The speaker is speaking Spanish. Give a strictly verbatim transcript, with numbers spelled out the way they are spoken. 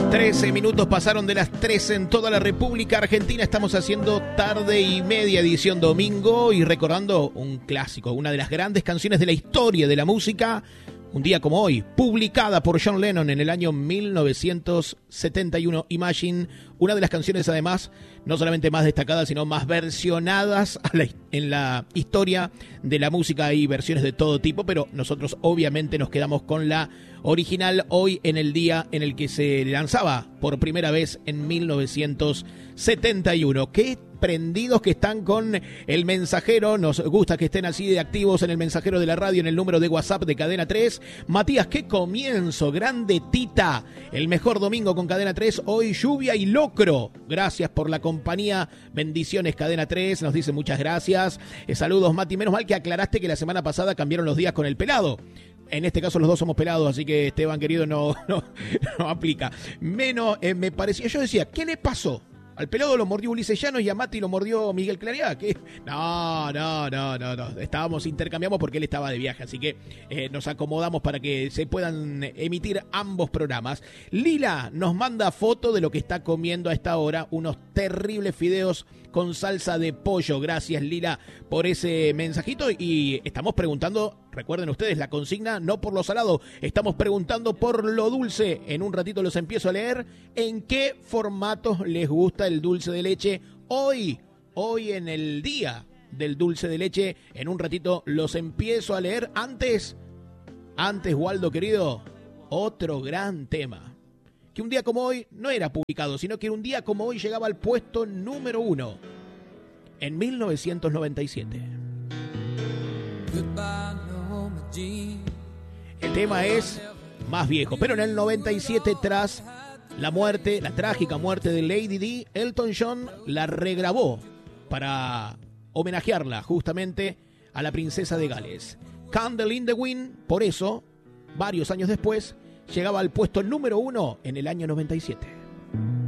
trece minutos pasaron de las trece en toda la República Argentina. Estamos haciendo tarde y media, edición domingo, y recordando un clásico, una de las grandes canciones de la historia de la música. Un día como hoy, publicada por John Lennon en el año mil novecientos setenta y uno, Imagine, una de las canciones además, no solamente más destacadas, sino más versionadas a la, en la historia de la música. Hay versiones de todo tipo, pero nosotros obviamente nos quedamos con la original hoy en el día en el que se lanzaba por primera vez en mil novecientos setenta y uno. ¿Qué prendidos que están con el mensajero? Nos gusta que estén así de activos en el mensajero de la radio, en el número de WhatsApp de Cadena tres. Matías, qué comienzo, grande Tita, el mejor domingo con Cadena tres, hoy lluvia y locro. Gracias por la compañía, bendiciones Cadena tres, nos dice muchas gracias. Eh, saludos Mati, menos mal que aclaraste que la semana pasada cambiaron los días con el pelado. En este caso los dos somos pelados, así que Esteban querido no, no, no aplica. Menos, eh, me parecía, yo decía, ¿qué le pasó? Al pelado lo mordió Ulises Llanos y a Mati lo mordió Miguel Clariá. ¿Qué? No, no, no, no, no. Estábamos, intercambiamos porque él estaba de viaje, así que eh, nos acomodamos para que se puedan emitir ambos programas. Lila nos manda foto de lo que está comiendo a esta hora, unos terribles fideos con salsa de pollo. Gracias Lila por ese mensajito, y estamos preguntando, recuerden ustedes la consigna, no por lo salado, estamos preguntando por lo dulce. En un ratito los empiezo a leer. ¿En qué formatos les gusta el dulce de leche? Hoy, hoy en el día del dulce de leche, en un ratito los empiezo a leer. Antes, antes Waldo querido, otro gran tema que un día como hoy no era publicado, sino que un día como hoy llegaba al puesto número uno en mil novecientos noventa y siete. El tema es más viejo, pero en el noventa y siete, tras la muerte, la trágica muerte de Lady Di, Elton John la regrabó para homenajearla justamente a la princesa de Gales. Candle in the Wind, por eso, varios años después, llegaba al puesto número uno en el año noventa y siete.